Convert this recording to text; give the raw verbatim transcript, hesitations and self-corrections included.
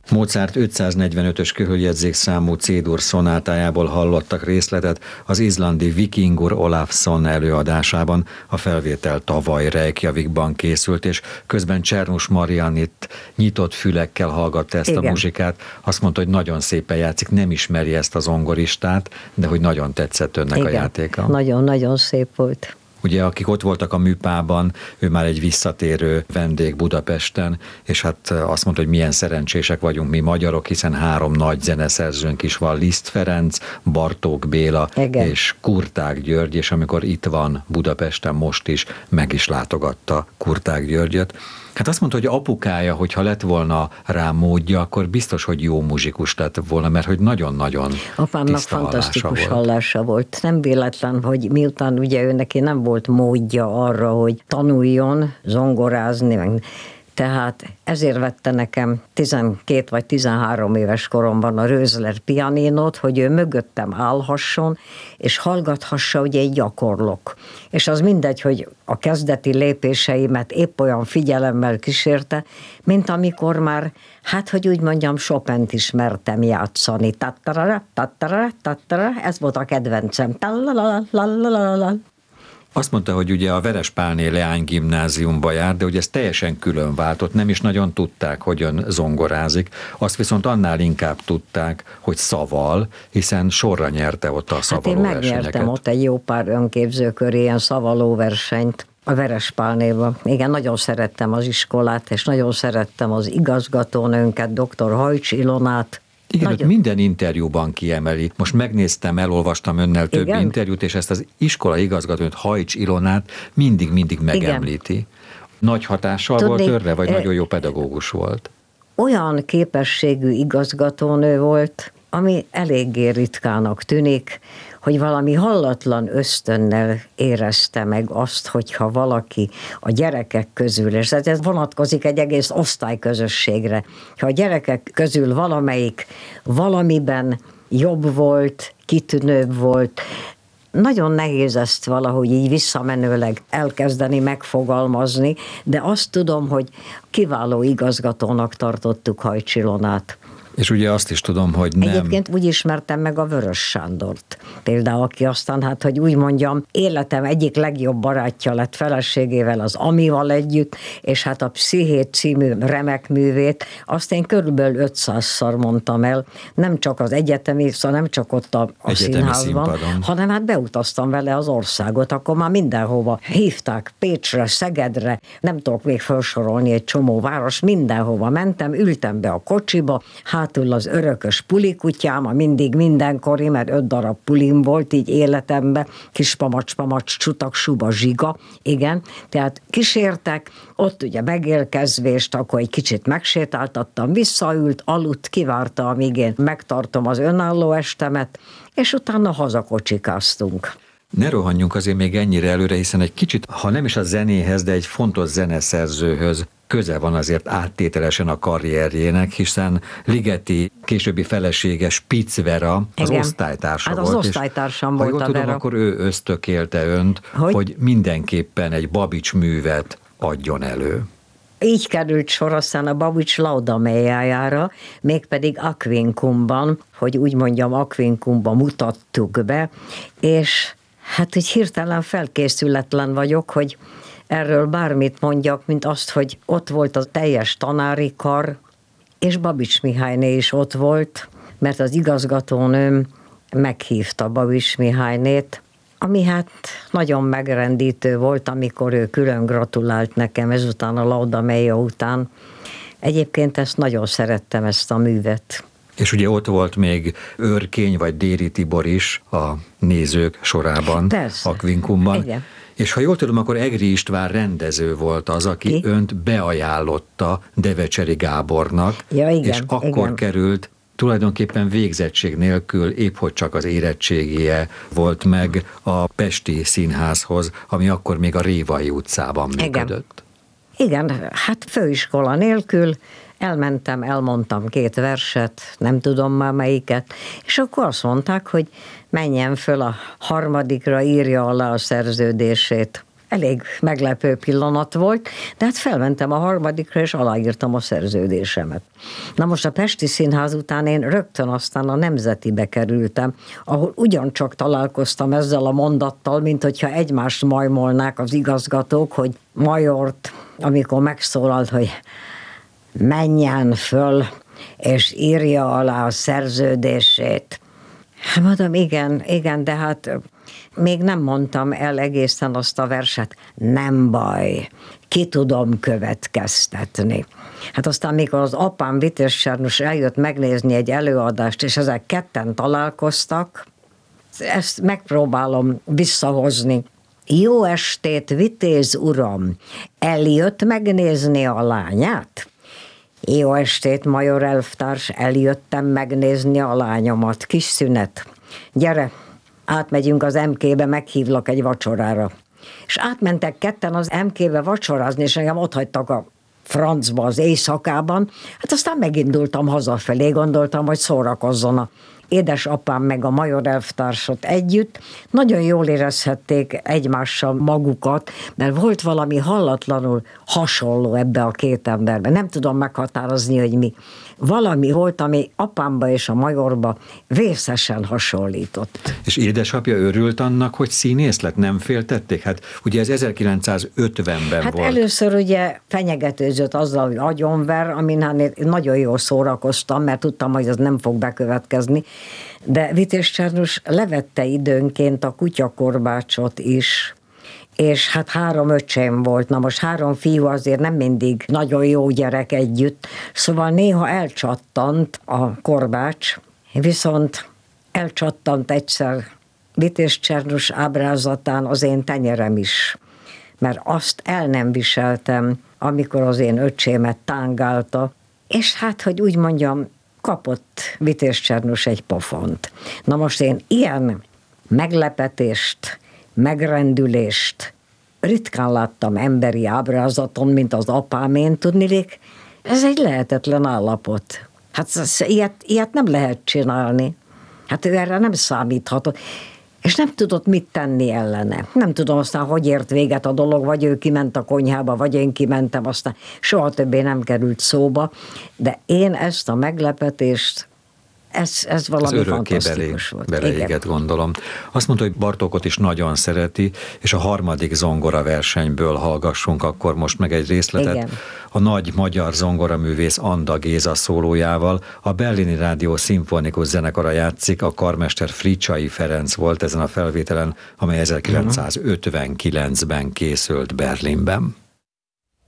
Mozart ötszáznegyvenötös köhöljegyzék számú C-dur szonátájából hallottak részletet az izlandi Vikingur Olafsson előadásában. A felvétel tavaly Reykjavikban készült, és közben Csernus Marian itt nyitott fülekkel hallgatta ezt Igen. a muzsikát. Azt mondta, hogy nagyon szépen játszik, nem ismeri ezt a zongoristát, de hogy nagyon tetszett önnek Igen. a játéka. Nagyon-nagyon szép volt. Ugye, akik ott voltak a műpában, ő már egy visszatérő vendég Budapesten, és hát azt mondta, hogy milyen szerencsések vagyunk mi magyarok, hiszen három nagy zeneszerzőnk is van, Liszt Ferenc, Bartók Béla Igen. és Kurtág György, és amikor itt van Budapesten most is, meg is látogatta Kurtág Györgyöt. Hát azt mondta, hogy apukája, hogyha lett volna rá módja, akkor biztos, hogy jó muzsikus lett volna, mert hogy nagyon-nagyon Apámnak fantasztikus hallása volt. hallása volt. Nem véletlen, hogy miután ugye ő neki nem volt módja arra, hogy tanuljon zongorázni, tehát ezért vette nekem tizenkét vagy tizenhárom éves koromban a Rösler pianinót, hogy ő mögöttem állhasson, és hallgathassa, hogy egy gyakorlok. És az mindegy, hogy a kezdeti lépéseimet épp olyan figyelemmel kísérte, mint amikor már, hát hogy úgy mondjam, Chopint ismertem játszani. Tattara, tattara, tattara, ez volt a kedvencem. Tallalalalalalala. Azt mondta, hogy ugye a Verespálné Leány gimnáziumba jár, de ugye ez teljesen külön váltott, nem is nagyon tudták, hogyan zongorázik. Azt viszont annál inkább tudták, hogy szaval, hiszen sorra nyerte ott a szavaló versenyeket. Hát én megnyertem ott egy jó pár önképzőkör ilyen szavaló versenyt a Verespálnéban. Igen, nagyon szerettem az iskolát, és nagyon szerettem az igazgatónőnket, dr. Hajcs Ilonát. Igen, hogy minden interjúban kiemeli. Most megnéztem, elolvastam önnel több Igen? interjút, és ezt az iskola igazgatót, Hajcs Ilonát mindig-mindig megemlíti. Igen. Nagy hatással Tudni, volt őre, vagy e, nagyon jó pedagógus volt? Olyan képességű igazgatónő volt, ami eléggé ritkának tűnik, hogy valami hallatlan ösztönnel érezte meg azt, hogyha valaki a gyerekek közül, és ez vonatkozik egy egész osztályközösségre, ha a gyerekek közül valamelyik valamiben jobb volt, kitűnőbb volt, nagyon nehéz ezt valahogy így visszamenőleg elkezdeni, megfogalmazni, de azt tudom, hogy kiváló igazgatónak tartottuk Hajcs Ilonát. És ugye azt is tudom, hogy nem... Egyébként úgy ismertem meg a Vörös Sándort. Például, aki aztán, hát, hogy úgy mondjam, életem egyik legjobb barátja lett feleségével, az Amival együtt, és hát a Pszichét című remek művét, azt én körülbelül ötszázszor mondtam el, nem csak az egyetemi, szóval nem csak ott a, a színházban, színpadon. Hanem hát beutaztam vele az országot, akkor már mindenhova hívták, Pécsre, Szegedre, nem tudok még felsorolni egy csomó város, mindenhova mentem, ültem be a kocsiba, hát hátul az örökös pulikutyám, mindig mindenkori, mert öt darab pulim volt így életemben, kis pamacs, pamacs, csutak, suba, zsiga, igen, tehát kísértek, ott ugye megérkezvést, akkor egy kicsit megsétáltattam, visszaült, aludt, kivárta, amíg én megtartom az önálló estemet, és utána hazakocsikáztunk. Ne rohanjunk azért még ennyire előre, hiszen egy kicsit, ha nem is a zenéhez, de egy fontos zeneszerzőhöz köze van azért áttételesen a karrierjének, hiszen Ligeti későbbi felesége Spitz Vera az Igen. osztálytársa hát volt. Az osztálytársam és, volt ha jól a tudom, Vera. akkor ő ösztökélte önt, hogy? hogy mindenképpen egy Babics művet adjon elő. Így került sor aztán a Babics Laudaméjájára, mégpedig Aquincumban, hogy úgy mondjam, Aquincumban mutattuk be, és hát úgy hirtelen felkészületlen vagyok, hogy erről bármit mondjak, mint azt, hogy ott volt a teljes tanári kar, és Babics Mihályné is ott volt, mert az igazgatónőm meghívta Babics Mihálynét, ami hát nagyon megrendítő volt, amikor ő külön gratulált nekem ezután a Laudaméja után. Egyébként ezt nagyon szerettem, ezt a művet. És ugye ott volt még Őrkény vagy Déri Tibor is a nézők sorában, Persze. Aquincumban. Igen. És ha jól tudom, akkor Egri István rendező volt az, aki Ki? önt beajánlotta Devecseri Gábornak, ja, igen, és akkor igen. került tulajdonképpen végzettség nélkül, épp hogy csak az érettségie volt meg a Pesti Színházhoz, ami akkor még a Révai utcában működött. Igen, igen, hát főiskola nélkül elmentem, elmondtam két verset, nem tudom már melyiket, és akkor azt mondták, hogy menjen föl a harmadikra, írja alá a szerződését. elég meglepő pillanat volt, de hát felmentem a harmadikra, és aláírtam a szerződésemet. Na most a Pesti Színház után én rögtön aztán a Nemzetibe kerültem, ahol ugyancsak találkoztam ezzel a mondattal, mint hogyha egymást majmolnák az igazgatók, hogy Majort, amikor megszólalt, hogy menjen föl, és írja alá a szerződését. Hát mondom, igen, igen, de hát még nem mondtam el egészen azt a verset, nem baj, ki tudom következtetni. Hát aztán, mikor az apám Vitéz Csernus eljött megnézni egy előadást, és ezek ketten találkoztak, ezt megpróbálom visszahozni. Jó estét, Vitéz uram, eljött megnézni a lányát? Jó estét, major elvtárs, eljöttem megnézni a lányomat. Kis szünet. Gyere, átmegyünk az em ké-be, meghívlak egy vacsorára. És átmentek ketten az em ké-be vacsorázni, és engem ott hagytak a francba az éjszakában. Hát aztán megindultam hazafelé, gondoltam, hogy szórakozzon a édesapám meg a major elvtársat együtt. Nagyon jól érezhették egymással magukat, mert volt valami hallatlanul hasonló ebbe a két emberben. Nem tudom meghatározni, hogy mi. Valami volt, ami apámba és a majorba vészesen hasonlított. És édesapja örült annak, hogy színész lett? Nem féltették? Hát ugye ez ezerkilencszázötvenben hát volt. Hát először ugye fenyegetőzött azzal, hogy agyonver, amin hát nagyon jól szórakoztam, mert tudtam, hogy ez nem fog bekövetkezni. De Vitéz Csernus levette időnként a kutyakorbácsot is, és hát három öcsém volt, na most három fiú azért nem mindig nagyon jó gyerek együtt, szóval néha elcsattant a korbács, viszont elcsattant egyszer Vitéz Csernus ábrázatán az én tenyerem is, mert azt el nem viseltem, amikor az én öcsémet tángálta, és hát, hogy úgy mondjam, kapott Vitéz Csernus egy pofont. Na most én ilyen meglepetést, megrendülést ritkán láttam emberi ábrázaton, mint az apámén, tudnilik, ez egy lehetetlen állapot. Hát ilyet, ilyet nem lehet csinálni. Hát ő erre nem számíthatott. És nem tudott mit tenni ellene. Nem tudom aztán, hogy ért véget a dolog, vagy ő kiment a konyhába, vagy én kimentem, aztán soha többé nem került szóba, de én ezt a meglepetést, Ez, ez valami fantasztikus volt. Beleégett, gondolom. Azt mondta, hogy Bartókot is nagyon szereti, és a harmadik zongora versenyből hallgassunk akkor most meg egy részletet. Igen. A nagy magyar zongoraművész Anda Géza szólójával. A Berlini Rádió Szimfonikus Zenekara játszik, a karmester Fricsai Ferenc volt ezen a felvételen, amely ezerkilencszázötvenkilencben készült Berlinben.